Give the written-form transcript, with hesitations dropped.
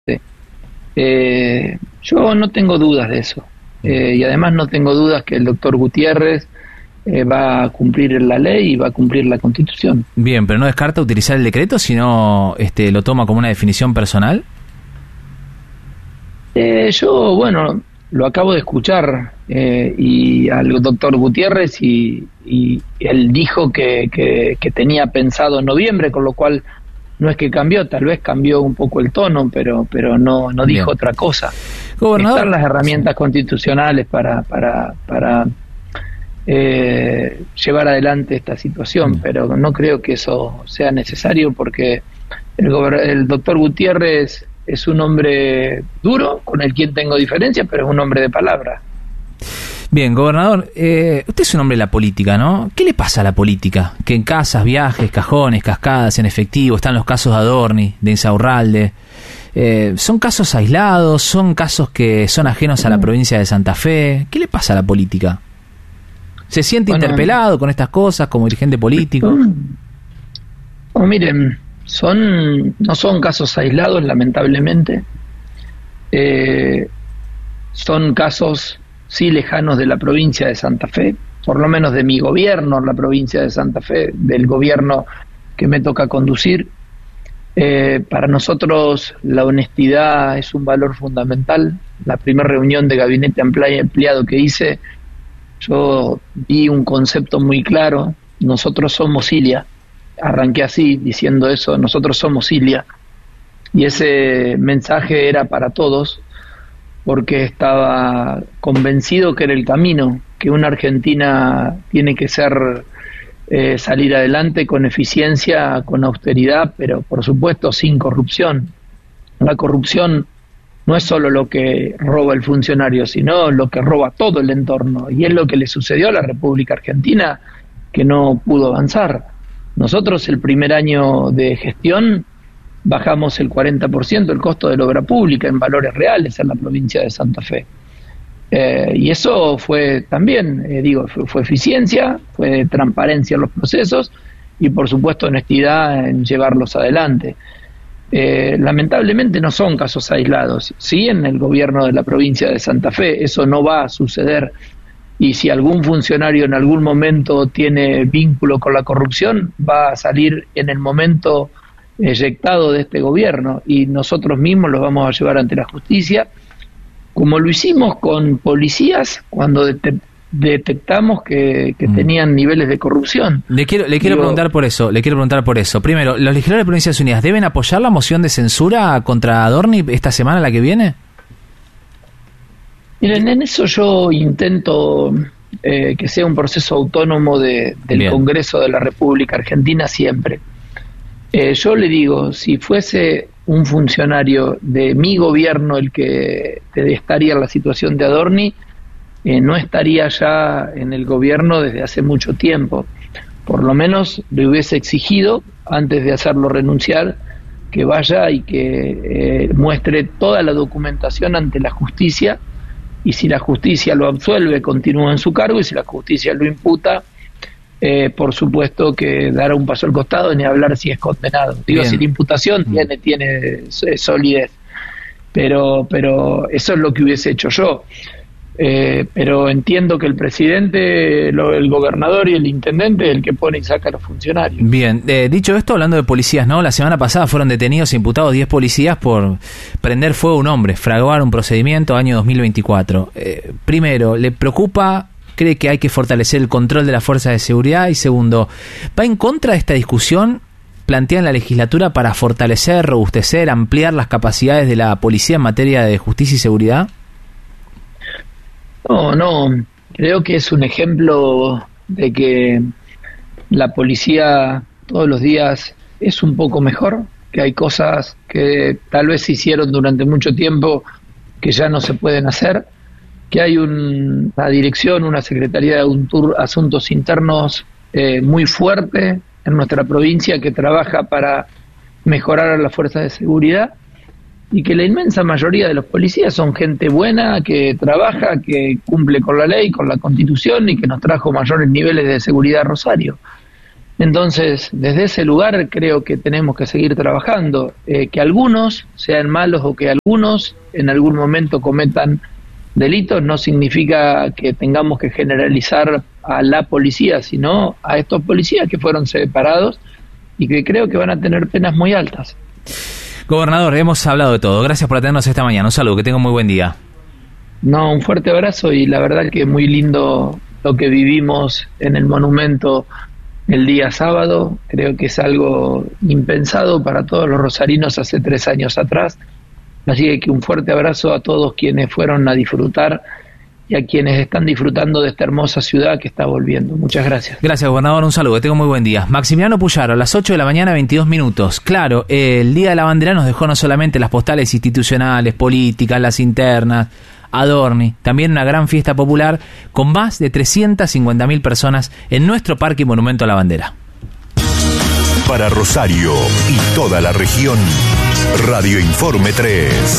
Yo no tengo dudas de eso. Y además no tengo dudas que el doctor Gutiérrez va a cumplir la ley y va a cumplir la Constitución. Bien, pero no descarta utilizar el decreto, sino lo toma como una definición personal. Yo, bueno, lo acabo de escuchar y al doctor Gutiérrez y él dijo que tenía pensado en noviembre, con lo cual no es que cambió, tal vez cambió un poco el tono, pero no dijo Bien. otra cosa. Gobernador, están las herramientas constitucionales para llevar adelante esta situación, pero no creo que eso sea necesario porque el doctor Gutiérrez es un hombre duro, con el quien tengo diferencia, pero es un hombre de palabra. Bien, gobernador, usted es un hombre de la política, ¿no? ¿Qué le pasa a la política? Que en casas, viajes, cajones, cascadas, en efectivo, están los casos de Adorni, de Insaurralde. ¿Son casos aislados? ¿Son casos que son ajenos a la provincia de Santa Fe? ¿Qué le pasa a la política? ¿Se siente interpelado con estas cosas como dirigente político? Miren, no son casos aislados, lamentablemente. Son casos sí lejanos de la provincia de Santa Fe, por lo menos de mi gobierno, la provincia de Santa Fe, del gobierno que me toca conducir. Para nosotros la honestidad es un valor fundamental. La primera reunión de gabinete ampliado que hice, yo di un concepto muy claro: nosotros somos Ilia. Arranqué así, diciendo eso: nosotros somos Ilia. Y ese mensaje era para todos, porque estaba convencido que era el camino, que una Argentina tiene que ser salir adelante con eficiencia, con austeridad, pero por supuesto sin corrupción. La corrupción no es solo lo que roba el funcionario, sino lo que roba todo el entorno, y es lo que le sucedió a la República Argentina, que no pudo avanzar. Nosotros el primer año de gestión bajamos el 40% el costo de la obra pública en valores reales en la provincia de Santa Fe. Y eso fue también, fue eficiencia, fue transparencia en los procesos y por supuesto honestidad en llevarlos adelante. Lamentablemente no son casos aislados, sí, en el gobierno de la provincia de Santa Fe eso no va a suceder, y si algún funcionario en algún momento tiene vínculo con la corrupción, va a salir en el momento eyectado de este gobierno, y nosotros mismos los vamos a llevar ante la justicia, como lo hicimos con policías cuando detectamos que tenían niveles de corrupción. Le quiero preguntar por eso. Primero, ¿los legisladores de Provincias Unidas deben apoyar la moción de censura contra Adorni esta semana, la que viene? Miren, en eso yo intento que sea un proceso autónomo del Bien. Congreso de la República Argentina siempre. Yo le digo, si fuese un funcionario de mi gobierno el que estaría en la situación de Adorni, no estaría ya en el gobierno desde hace mucho tiempo. Por lo menos le hubiese exigido, antes de hacerlo renunciar, que vaya y que muestre toda la documentación ante la justicia, y si la justicia lo absuelve, continúa en su cargo, y si la justicia lo imputa, por supuesto que dará un paso al costado, ni hablar si es condenado. Digo, si la imputación tiene solidez, pero eso es lo que hubiese hecho yo. Pero entiendo que el presidente, el gobernador y el intendente es el que pone y saca a los funcionarios. Bien, dicho esto, hablando de policías, ¿no? La semana pasada fueron detenidos e imputados 10 policías por prender fuego a un hombre, fraguar un procedimiento año 2024. Primero, ¿le preocupa? ¿Cree que hay que fortalecer el control de las fuerzas de seguridad? Y segundo, ¿va en contra de esta discusión planteada en la legislatura para fortalecer, robustecer, ampliar las capacidades de la policía en materia de justicia y seguridad? No, creo que es un ejemplo de que la policía todos los días es un poco mejor, que hay cosas que tal vez se hicieron durante mucho tiempo que ya no se pueden hacer, que hay una dirección, una Secretaría de Asuntos Internos muy fuerte en nuestra provincia, que trabaja para mejorar a las fuerzas de seguridad, y que la inmensa mayoría de los policías son gente buena, que trabaja, que cumple con la ley, con la Constitución, y que nos trajo mayores niveles de seguridad a Rosario. Entonces, desde ese lugar creo que tenemos que seguir trabajando. Que algunos sean malos o que algunos en algún momento cometan delitos no significa que tengamos que generalizar a la policía, sino a estos policías que fueron separados y que creo que van a tener penas muy altas. Gobernador, hemos hablado de todo. Gracias por atendernos esta mañana. Un saludo, que tenga muy buen día. No, un fuerte abrazo y la verdad que muy lindo lo que vivimos en el monumento el día sábado. Creo que es algo impensado para todos los rosarinos hace 3 años atrás. Así que un fuerte abrazo a todos quienes fueron a disfrutar y a quienes están disfrutando de esta hermosa ciudad que está volviendo. Muchas gracias. Gracias, gobernador. Un saludo, que tenga muy buen día. Maximiliano Puyaro, a las 8 de la mañana, 22 minutos. Claro, el Día de la Bandera nos dejó no solamente las postales institucionales, políticas, las internas, Adorni, también una gran fiesta popular con más de 350.000 personas en nuestro Parque y Monumento a la Bandera. Para Rosario y toda la región, Radio Informe 3.